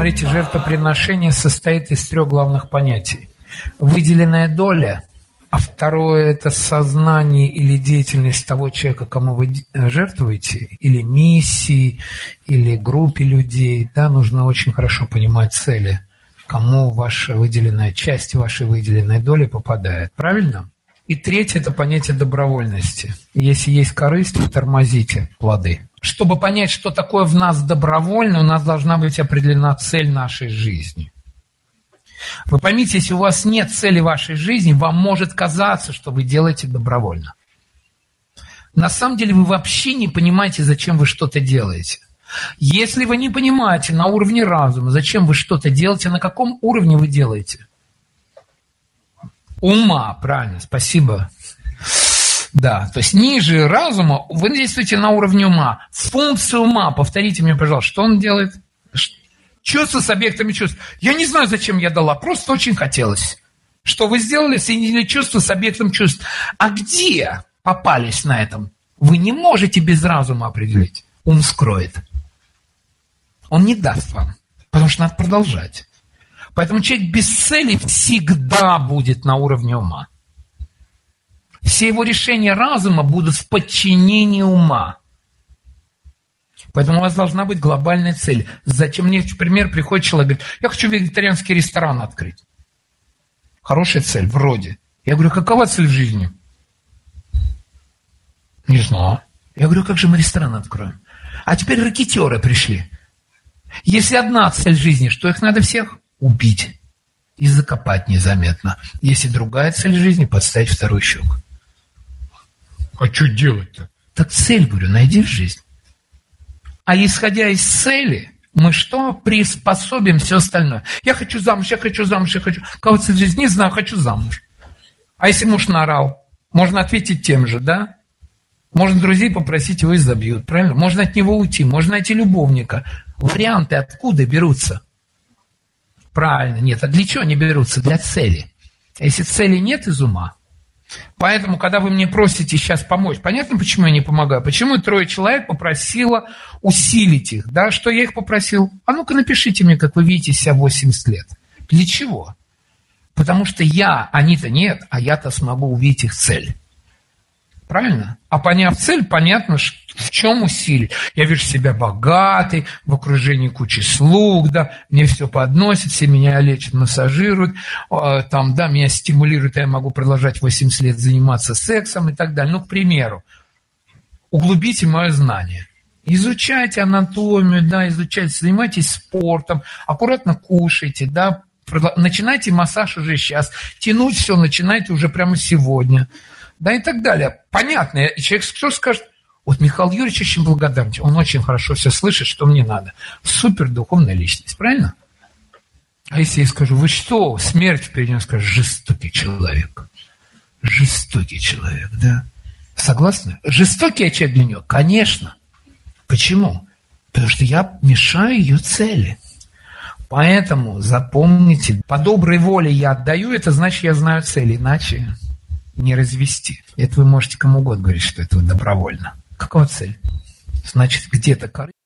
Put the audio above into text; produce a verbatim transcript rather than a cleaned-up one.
Смотрите, жертвоприношение состоит из трех главных понятий. Выделенная доля, а второе – это сознание или деятельность того человека, кому вы жертвуете, или миссии, или группе людей. Да, нужно очень хорошо понимать цели, кому ваша выделенная часть вашей выделенной доли попадает. Правильно? И третье – это понятие добровольности. Если есть корысть, вы тормозите плоды. Чтобы понять, что такое в нас добровольно, у нас должна быть определена цель нашей жизни. Вы поймите, если у вас нет цели вашей жизни, вам может казаться, что вы делаете добровольно. На самом деле вы вообще не понимаете, зачем вы что-то делаете. Если вы не понимаете на уровне разума, зачем вы что-то делаете, на каком уровне вы делаете? Ума, правильно, спасибо. Да, то есть ниже разума вы действуете на уровне ума. Функция ума, повторите мне, пожалуйста, что он делает? Чувство с объектами чувств. Я не знаю, зачем я дала, просто очень хотелось. Что вы сделали? Соединили чувство с объектом чувств. А где попались на этом? Вы не можете без разума определить. Ум скроет. Он не даст вам, потому что надо продолжать. Поэтому человек без цели всегда будет на уровне ума. Все его решения разума будут в подчинении ума. Поэтому у вас должна быть глобальная цель. Зачем мне, например, приходит человек и говорит, я хочу вегетарианский ресторан открыть. Хорошая цель, вроде. Я говорю, какова цель в жизни? Не знаю. Я говорю, как же мы ресторан откроем? А теперь ракетёры пришли. Если одна цель жизни, что их надо всех убить и закопать незаметно. Если другая цель жизни, подставить второй щек. А что делать-то? Так цель, говорю, найди в жизни. А исходя из цели, мы что? Приспособим все остальное. Я хочу замуж, я хочу замуж, я хочу... Кого цель жизни? Не знаю, хочу замуж. А если муж наорал? Можно ответить тем же, да? Можно друзей попросить, его изобьют, правильно? Можно от него уйти, можно найти любовника. Варианты откуда берутся? Правильно, нет. А для чего они берутся? Для цели. А если цели нет из ума, поэтому, когда вы мне просите сейчас помочь, понятно, почему я не помогаю? Почему трое человек попросило усилить их? Да, что я их попросил? А ну-ка напишите мне, как вы видите себя восемьдесят лет. Для чего? Потому что я, они-то нет, а я-то смогу увидеть их цель. Правильно? А поняв цель, понятно, в чем усилие. Я вижу себя богатый, в окружении кучи слуг, да, мне все подносят, все меня лечат, массажируют, э, там, да, меня стимулируют, а я могу продолжать восемьдесят лет заниматься сексом и так далее. Ну, к примеру, углубите мое знание. Изучайте анатомию, да, изучайте, занимайтесь спортом, аккуратно кушайте, да, начинайте массаж уже сейчас, тянуть все начинайте уже прямо сегодня. Да и так далее. Понятно. И человек что скажет? Вот Михаил Юрьевич очень благодарен. Он очень хорошо все слышит, что мне надо. Супер духовная личность. Правильно? А если я скажу, вы что, смерть впереди, он скажет, жестокий человек. Жестокий человек, да? Согласны? Жестокий человек для нее? Конечно. Почему? Потому что я мешаю ее цели. Поэтому запомните, по доброй воле я отдаю, это значит, я знаю цель, иначе не развести. Это вы можете кому угодно говорить, что это добровольно. Какова цель? Значит, где-то корысть.